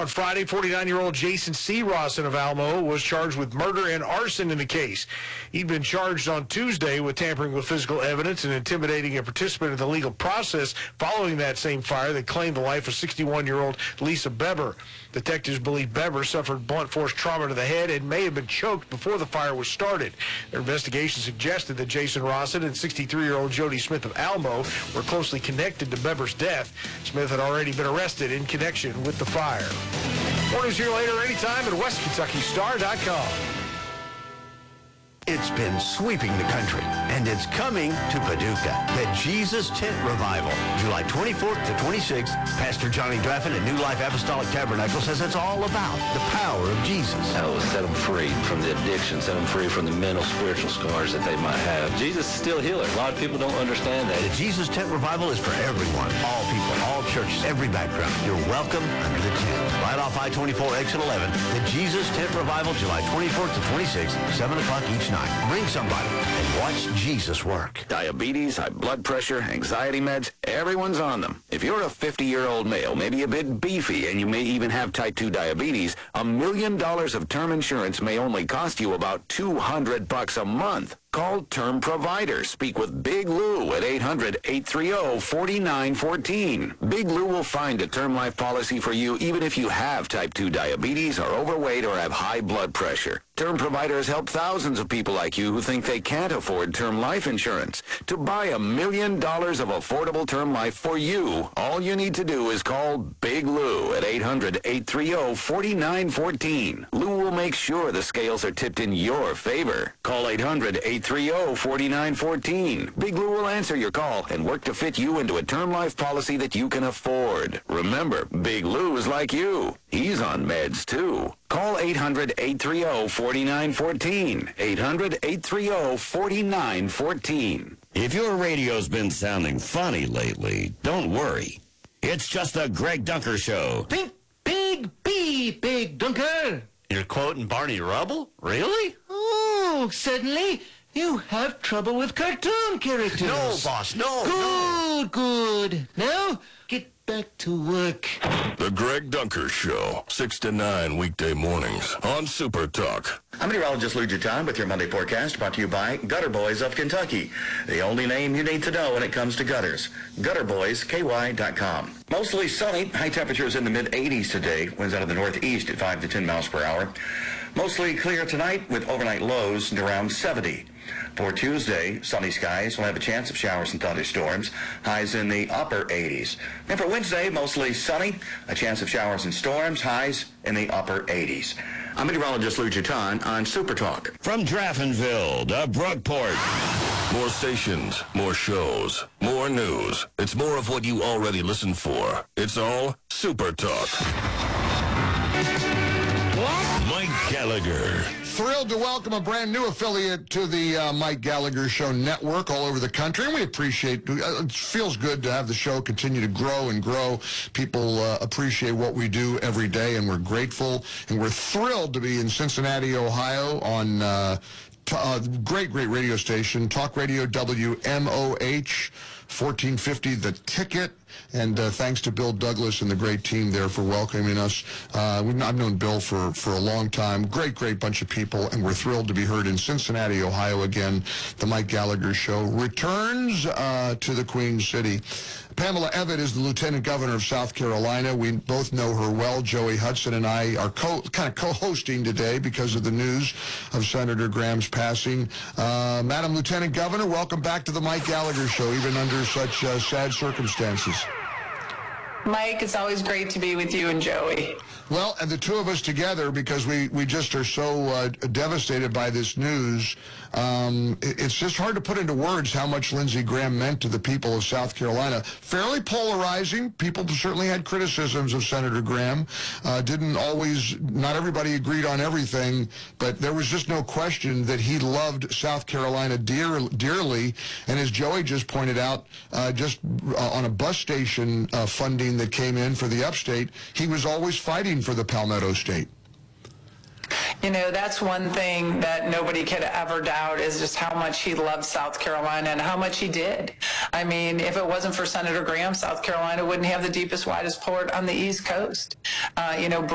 On Friday, 49-year-old Jason C. Rawson of Alamo was charged with murder and arson in the case. He'd been charged on Tuesday with tampering with physical evidence and intimidating a participant in the legal process following that same fire that claimed the life of 61-year-old Lisa Beber. Detectives believe Beber suffered blunt force trauma to the head and may have been choked before the fire was started. Their investigation suggested that Jason Rawson and 63-year-old Jody Smith of Alamo were closely connected to Beber's death. Smith had already been arrested in connection with the fire. More news here later anytime at WestKentuckyStar.com. It's been sweeping the country, and it's coming to Paducah. The Jesus Tent Revival, July 24th to 26th. Pastor Johnny Draffin at New Life Apostolic Tabernacle says it's all about the power of Jesus. That will set them free from the addiction, set them free from the mental, spiritual scars that they might have. Jesus is still a healer. A lot of people don't understand that. The Jesus Tent Revival is for everyone, all people, all churches, every background. You're welcome under the tent. Right off I-24, exit 11. The Jesus Tent Revival, July 24th to 26th, 7 o'clock each night. Bring somebody and watch Jesus work. Diabetes, high blood pressure, anxiety meds, everyone's on them. If you're a 50-year-old male, maybe a bit beefy, and you may even have type 2 diabetes, $1 million of term insurance may only cost you about $200 a month. Call Term Provider. Speak with Big Lou at 800-830-4914. Big Lou will find a term life policy for you even if you have type 2 diabetes, are overweight, or have high blood pressure. Term Provider has helped thousands of people like you who think they can't afford term life insurance. To buy $1 million of affordable term life for you, all you need to do is call Big Lou at 800-830-4914. Lou will make sure the scales are tipped in your favor. Call 800-830-4914. Big Lou will answer your call and work to fit you into a term life policy that you can afford. Remember, Big Lou is like you. He's on meds, too. Call 800-830-4914. 800-830-4914. If your radio's been sounding funny lately, don't worry. It's just the Greg Dunker Show. Think big B, Big Dunker. You're quoting Barney Rubble? Really? Oh, suddenly you have trouble with cartoon characters. No, boss, no. Good. Now, get back to work. The Greg Dunker Show, 6 to 9 weekday mornings on Super Talk. I'm meteorologist Lou Jutan with your Monday forecast, brought to you by Gutter Boys of Kentucky. The only name you need to know when it comes to gutters. GutterBoysKY.com. Mostly sunny, high temperatures in the mid-80s today. Winds out of the northeast at 5 to 10 miles per hour. Mostly clear tonight with overnight lows at around 70. For Tuesday, sunny skies will have a chance of showers and thunderstorms, highs in the upper 80s. And for Wednesday, mostly sunny, a chance of showers and storms, highs in the upper 80s. I'm meteorologist Lou Jutan on Super Talk. From Draffinville to Brookport. More stations, more shows, more news. It's more of what you already listen for. It's all Super Talk. Mike Gallagher. Thrilled to welcome a brand new affiliate to the Mike Gallagher Show network all over the country, and we appreciate it. Feels good to have the show continue to grow and grow. People appreciate what we do every day, and we're grateful, and we're thrilled to be in Cincinnati, Ohio on great radio station, Talk Radio WMOH, 1450 The Ticket. And thanks to Bill Douglas and the great team there for welcoming us. I've known Bill for a long time. Great bunch of people, and we're thrilled to be heard in Cincinnati, Ohio again. The Mike Gallagher Show returns to the Queen City. Pamela Evett is the Lieutenant Governor of South Carolina. We both know her well. Joey Hudson and I are co-hosting today because of the news of Senator Graham's passing. Madam Lieutenant Governor, welcome back to the Mike Gallagher Show, even under such sad circumstances. Mike, it's always great to be with you and Joey. Well, and the two of us together, because we just are so devastated by this news, it's just hard to put into words how much Lindsey Graham meant to the people of South Carolina. Fairly polarizing. People certainly had criticisms of Senator Graham. Not everybody agreed on everything, but there was just no question that he loved South Carolina dearly. And as Joey just pointed out, on a bus station funding that came in for the upstate, he was always fighting for the Palmetto State. You know, that's one thing that nobody could ever doubt is just how much he loved South Carolina and how much he did. I mean, if it wasn't for Senator Graham, South Carolina wouldn't have the deepest, widest port on the East Coast.